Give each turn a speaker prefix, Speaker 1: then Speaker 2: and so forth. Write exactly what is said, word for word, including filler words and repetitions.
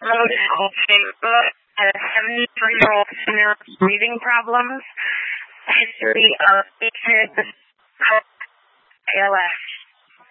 Speaker 1: uploaded on Facebook a seventy-three-year-old female with breathing problems, history of A L S.